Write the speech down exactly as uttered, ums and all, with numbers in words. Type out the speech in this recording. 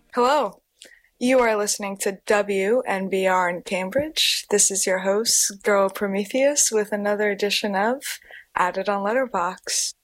Hello. You are listening to W N B R in Cambridge. This is your host, Girl Prometheus, with another edition of Added on Letterbox.